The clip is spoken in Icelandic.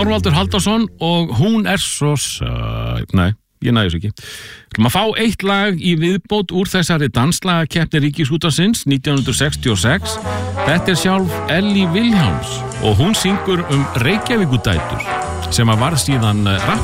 Þorvaldur Halldórsson og hún svo nei, ég næði þessu ekki. Maður fá eitt lag í viðbót úr þessari danslagakeppni Ríkisútvarpsins 1966. Þetta sjálf Ellý Vilhjálms og hún syngur Reykjavíkudætur sem að varð síðan